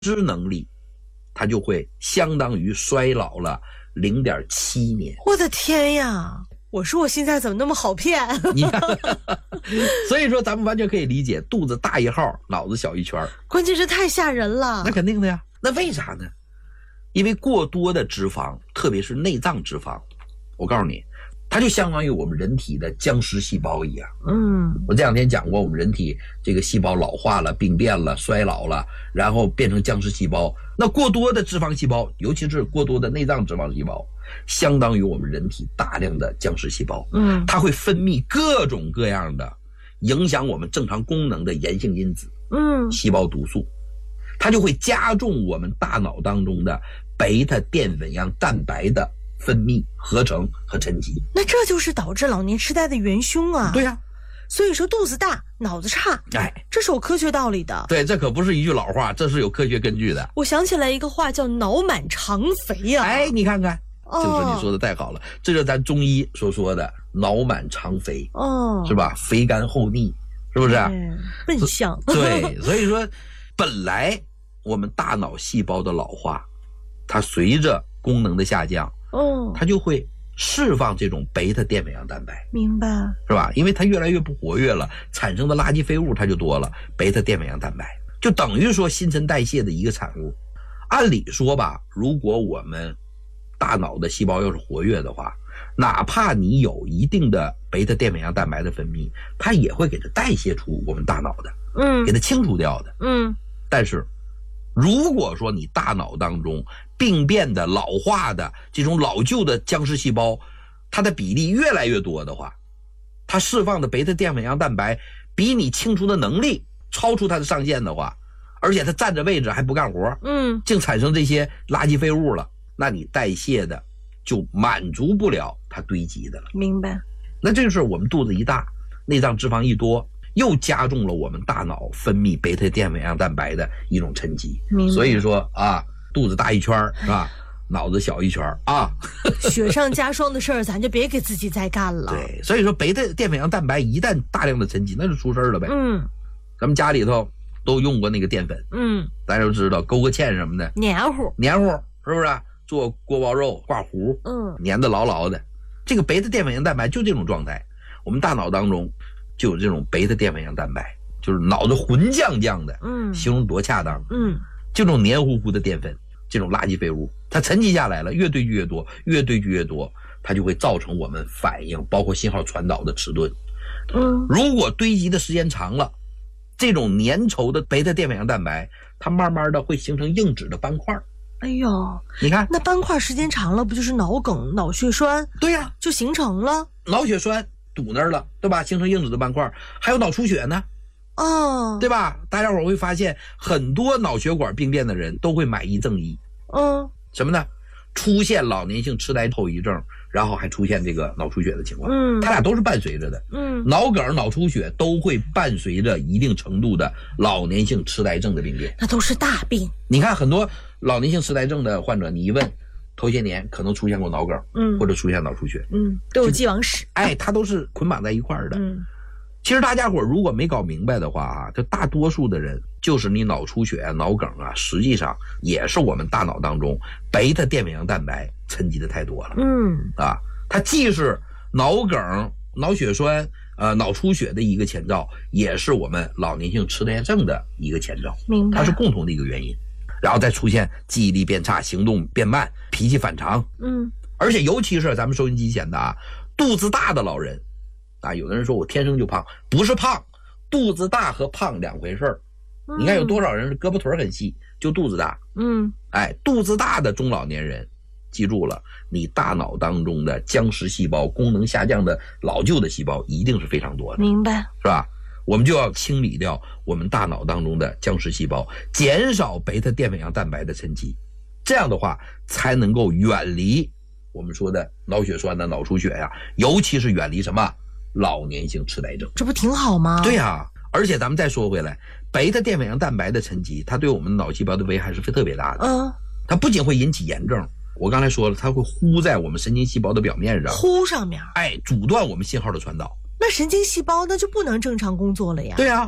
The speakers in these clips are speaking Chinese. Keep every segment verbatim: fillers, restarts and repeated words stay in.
知能力，它就会相当于衰老了 零点七 年。 我的天呀，我说我现在怎么那么好骗？ 你看，所以说咱们完全可以理解，肚子大一号，脑子小一圈。 关键是太吓人了。 那肯定的呀。那为啥呢？因为过多的脂肪，特别是内脏脂肪，我告诉你，它就相当于我们人体的僵尸细胞一样。 嗯， 我这两天讲过，我们人体这个细胞老化了、病变了、衰老了，然后变成僵尸细胞。那过多的脂肪细胞，尤其是过多的内脏脂肪细胞，相当于我们人体大量的僵尸细胞。 嗯， 它会分泌各种各样的影响我们正常功能的炎性因子， 嗯， 细胞毒素，它就会加重我们大脑当中的贝塔淀粉样蛋白的分泌、合成和沉积。 那这就是导致老年痴呆的元凶啊！ 对呀、啊， 所以说肚子大脑子差， 哎， 这是有科学道理的。 对，这可不是一句老话，这是有科学根据的。 我想起来一个话叫脑满肠肥呀、啊。 哎，你看看， 哦、 就是你说的太好了，这就是咱中医所说的脑满肠肥， 哦， 是吧？肥甘厚腻，是不是？ 嗯，笨象。 对，所以说本来我们大脑细胞的老化，它随着功能的下降， 哦， 它就会释放这种贝塔淀粉样蛋白。 明白， 是吧？因为它越来越不活跃了，产生的垃圾废物它就多了，贝塔淀粉样蛋白就等于说新陈代谢的一个产物。按理说吧，如果我们大脑的细胞要是活跃的话，哪怕你有一定的贝塔淀粉样蛋白的分泌，它也会给它代谢出我们大脑的， 嗯， 给它清除掉的， 嗯。 但是如果说你大脑当中病变的、老化的这种老旧的僵尸细胞，它的比例越来越多的话，它释放的贝塔淀粉样蛋白比你清除的能力超出它的上限的话，而且它占着位置还不干活， 嗯， 净产生这些垃圾废物了，那你代谢的就满足不了它堆积的了。 明白。 那这就是我们肚子一大，内脏脂肪一多，又加重了我们大脑分泌贝塔淀粉样蛋白的一种沉积。所以说啊，肚子大一圈是吧？脑子小一圈啊， 雪上加霜的事儿，咱就别给自己再干了。 对，所以说贝塔淀粉样蛋白一旦大量的沉积，那就出事了呗。 嗯， 咱们家里头都用过那个淀粉， 嗯， 大家都知道勾个芡什么的， 黏糊， 黏糊是不是？做锅包肉挂糊， 嗯， 粘得牢牢的。这个贝塔淀粉样蛋白就这种状态，我们大脑当中就有这种贝塔淀粉样蛋白，就是脑子浑酱酱的， 嗯， 形容多恰当， 嗯， 这种黏糊糊的淀粉，这种垃圾废物，它沉积下来了，越堆积越多，越堆积越多，它就会造成我们反应，包括信号传导的迟钝。 嗯， 如果堆积的时间长了，这种粘稠的贝塔淀粉样蛋白，它慢慢的会形成硬质的斑块。 哎呦， 你看那斑块时间长了，不就是脑梗、脑血栓？ 对呀、啊， 就形成了脑血栓堵那儿了，对吧？形成硬质的斑块，还有脑出血呢。 哦， 对吧？大家伙会发现，很多脑血管病变的人都会买一赠一。 嗯， 什么呢？出现老年性痴呆后遗症，然后还出现这个脑出血的情况。 嗯， 它俩都是伴随着的。 嗯， 脑梗、脑出血都会伴随着一定程度的老年性痴呆症的病变。 那都是大病。 你看很多老年性痴呆症的患者，你一问，头些年可能出现过脑梗， 嗯， 或者出现脑出血， 嗯，都有既往史。 哎，它都是捆绑在一块儿的。 嗯。 其实大家伙如果没搞明白的话啊，这大多数的人就是你脑出血啊、脑梗啊，实际上也是我们大脑当中贝塔淀粉样蛋白沉积的太多了。 嗯， 啊，它既是脑梗、脑血栓、呃脑出血的一个前兆，也是我们老年性痴呆症的一个前兆。 明白， 它是共同的一个原因。然后再出现记忆力变差、行动变慢、脾气反常。 嗯，而且尤其是咱们收音机前的啊，肚子大的老人。啊，有的人说我天生就胖，不是胖，肚子大和胖两回事儿。嗯、你看有多少人胳膊腿很细，就肚子大。 嗯， 哎，肚子大的中老年人，记住了，你大脑当中的僵尸细胞、功能下降的老旧的细胞一定是非常多的。 明白， 是吧？我们就要清理掉我们大脑当中的僵尸细胞，减少贝塔淀粉样蛋白的沉积，这样的话才能够远离我们说的脑血栓的脑出血呀、啊，尤其是远离什么？老年性痴呆症。 这不挺好吗？ 对呀、啊，而且咱们再说回来，贝塔淀粉样蛋白的沉积，它对我们脑细胞的危害是特别大的。 嗯， 它不仅会引起炎症，我刚才说了，它会糊在我们神经细胞的表面上， 糊上面， 哎，阻断我们信号的传导。 那神经细胞那就不能正常工作了呀。 对啊，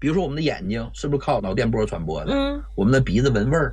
比如说我们的眼睛是不是靠脑电波传播的？ 嗯， 我们的鼻子闻味儿